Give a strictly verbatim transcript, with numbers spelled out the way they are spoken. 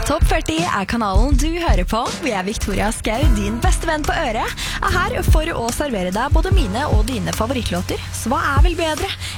Topp førti er kanalen du hører på. Vi er Victoria Skau, din beste venn på øret, er her for å servere deg både mine og dine favorittlåter. Så hva er vel bedre